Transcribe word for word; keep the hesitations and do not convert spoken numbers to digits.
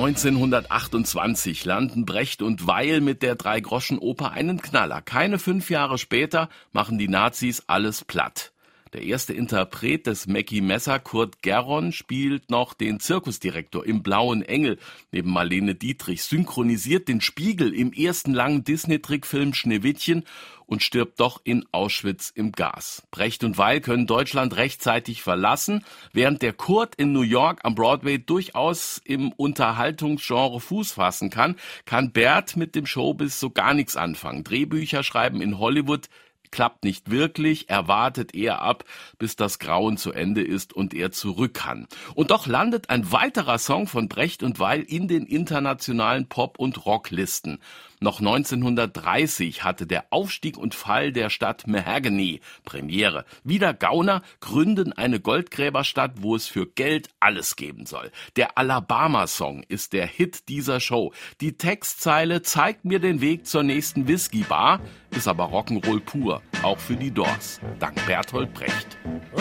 neunzehnhundertachtundzwanzig landen Brecht und Weil mit der Drei-Groschen-Oper einen Knaller. Keine fünf Jahre später machen die Nazis alles platt. Der erste Interpret des Mackie Messer, Kurt Gerron, spielt noch den Zirkusdirektor im Blauen Engel neben Marlene Dietrich, synchronisiert den Spiegel im ersten langen Disney-Trickfilm Schneewittchen und stirbt doch in Auschwitz im Gas. Brecht und Weil können Deutschland rechtzeitig verlassen, während der Kurt in New York am Broadway durchaus im Unterhaltungsgenre Fuß fassen kann, kann Bert mit dem Showbiz so gar nichts anfangen. Drehbücher schreiben in Hollywood klappt nicht wirklich, er wartet eher ab, bis das Grauen zu Ende ist und er zurück kann. Und doch landet ein weiterer Song von Brecht und Weil in den internationalen Pop- und Rocklisten. Noch neunzehnhundertdreißig hatte der Aufstieg und Fall der Stadt Mahagony Premiere. Wieder Gauner gründen eine Goldgräberstadt, wo es für Geld alles geben soll. Der Alabama-Song ist der Hit dieser Show. Die Textzeile "Zeigt mir den Weg zur nächsten Whisky-Bar" ist aber Rock'n'Roll pur, auch für die Doors. Dank Bertolt Brecht.